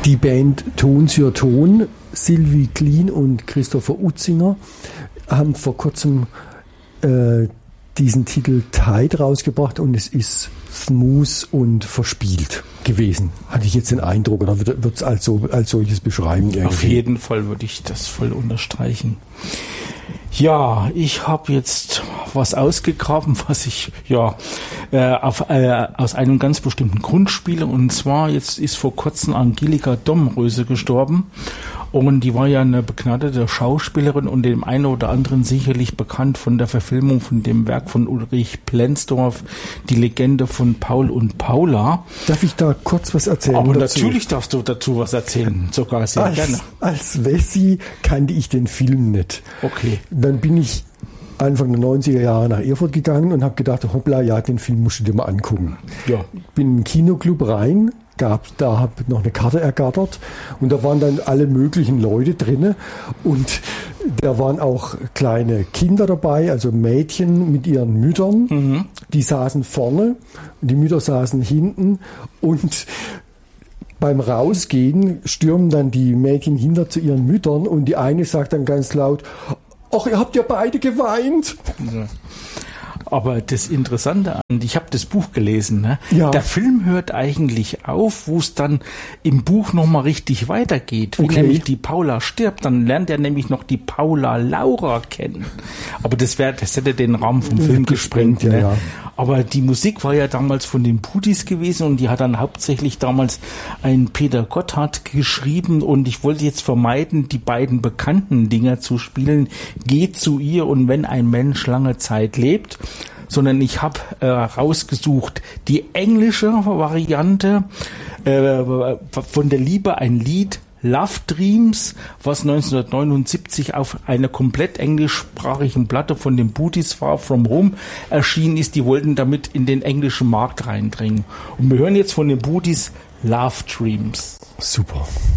Die Band Ton sur Ton, Sylvie Klien und Christopher Utzinger, haben vor kurzem diesen Titel Tide rausgebracht und es ist smooth und verspielt gewesen. Hatte ich jetzt den Eindruck, oder wird es als solches beschreiben? Irgendwie? Auf jeden Fall würde ich das voll unterstreichen. Ja, ich habe jetzt was ausgegraben, was ich aus einem ganz bestimmten Grund spiele. Und zwar, jetzt ist vor kurzem Angelika Domröse gestorben. Und die war ja eine begnadete Schauspielerin und dem einen oder anderen sicherlich bekannt von der Verfilmung von dem Werk von Ulrich Plenzdorf, die Legende von Paul und Paula. Darf ich da kurz was erzählen? Aber dazu? Natürlich darfst du dazu was erzählen, sogar sehr gerne. Als Wessi kannte ich den Film nicht. Okay. Dann bin ich Anfang der 90er Jahre nach Erfurt gegangen und habe gedacht, hoppla, ja, den Film musst du dir mal angucken. Ja. Bin in den Kinoclub rein, habe noch eine Karte ergattert und da waren dann alle möglichen Leute drinne und da waren auch kleine Kinder dabei, also Mädchen mit ihren Müttern, die saßen vorne und die Mütter saßen hinten und beim Rausgehen stürmen dann die Mädchen hinter zu ihren Müttern und die eine sagt dann ganz laut: ach, ihr habt ja beide geweint. Ja. Aber das Interessante, und ich habe das Buch gelesen, ne? Ja. Der Film hört eigentlich auf, wo es dann im Buch nochmal richtig weitergeht. Wie Okay. nämlich die Paula stirbt, dann lernt er nämlich noch die Paula Laura kennen. Aber das hätte den Rahmen vom Film gesprengt. Ja, ne? ja. Aber die Musik war ja damals von den Pudis gewesen und die hat dann hauptsächlich damals ein Peter Gotthard geschrieben und ich wollte jetzt vermeiden, die beiden bekannten Dinger zu spielen, Geht zu ihr und Wenn ein Mensch lange Zeit lebt, sondern ich habe rausgesucht die englische Variante von der Liebe, ein Lied, Love Dreams, was 1979 auf einer komplett englischsprachigen Platte von den Booties Far From Home erschienen ist. Die wollten damit in den englischen Markt reindringen. Und wir hören jetzt von den Booties Love Dreams. Super.